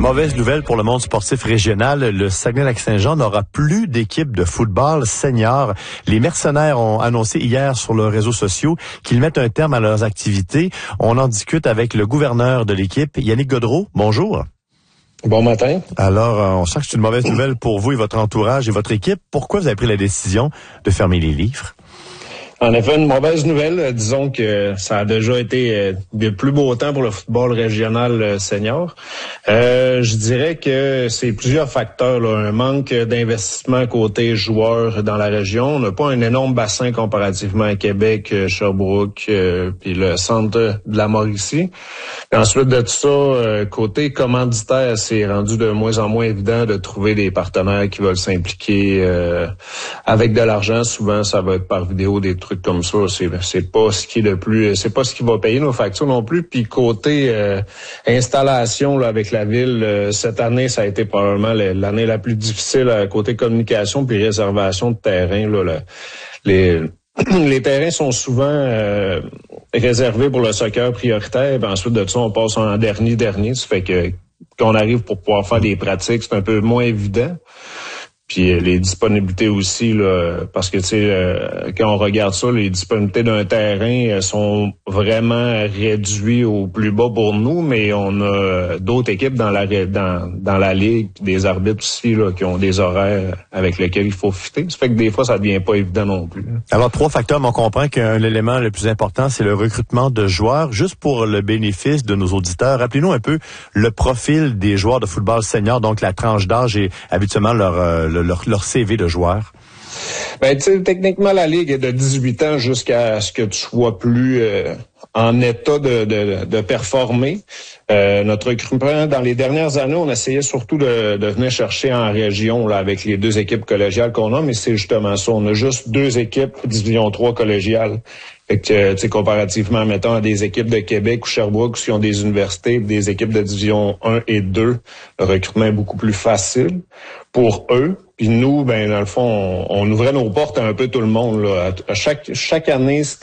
Mauvaise nouvelle pour le monde sportif régional. Le Saguenay-Lac-Saint-Jean n'aura plus d'équipe de football senior. Les mercenaires ont annoncé hier sur leurs réseaux sociaux qu'ils mettent un terme à leurs activités. On en discute avec le gouverneur de l'équipe, Yannick Godreau. Bonjour. Bon matin. Alors, on sent que c'est une mauvaise nouvelle pour vous et votre entourage et votre équipe. Pourquoi vous avez pris la décision de fermer les livres? En effet, une mauvaise nouvelle. Disons que ça a déjà été de plus beau temps pour le football régional senior. Je dirais que c'est plusieurs facteurs, là. Un manque d'investissement côté joueurs dans la région. On n'a pas un énorme bassin comparativement à Québec, Sherbrooke, puis le centre de la Mauricie. Et ensuite de tout ça, côté commanditaire, c'est rendu de moins en moins évident de trouver des partenaires qui veulent s'impliquer avec de l'argent. Souvent, ça va être par vidéo, des trucs comme ça, c'est pas ce qui est le plus, c'est pas ce qui va payer nos factures non plus. Puis côté installation là, avec la ville, cette année, ça a été probablement l'année la plus difficile côté communication puis réservation de terrain. Là, les terrains sont souvent réservés pour le soccer prioritaire. Puis ensuite de ça, on passe en dernier. Ça fait que qu'on arrive pour pouvoir faire des pratiques, c'est un peu moins évident. Puis les disponibilités aussi, là, parce que tu sais, quand on regarde ça, les disponibilités d'un terrain sont vraiment réduites au plus bas pour nous, mais on a d'autres équipes dans la ligue, puis des arbitres aussi là, qui ont des horaires avec lesquels il faut fitter. Ça fait que des fois, ça devient pas évident non plus. Alors, 3 facteurs, mais on comprend qu'un élément le plus important, c'est le recrutement de joueurs. Juste pour le bénéfice de nos auditeurs, rappelez-nous un peu le profil des joueurs de football senior, donc la tranche d'âge et habituellement leur CV de joueurs. Ben, tu sais, techniquement, la Ligue est de 18 ans jusqu'à ce que tu sois plus en état de performer. Notre recrutement, dans les dernières années, on essayait surtout de venir chercher en région là, avec les 2 équipes collégiales qu'on a, mais c'est justement ça. On a juste 2 équipes Division 3 collégiales. Fait que, tu sais, comparativement, mettons, à des équipes de Québec ou Sherbrooke qui ont des universités, des équipes de Division 1 et 2, le recrutement est beaucoup plus facile pour eux. Puis nous, ben dans le fond, on ouvrait nos portes à un peu tout le monde. Là. À chaque année, c'était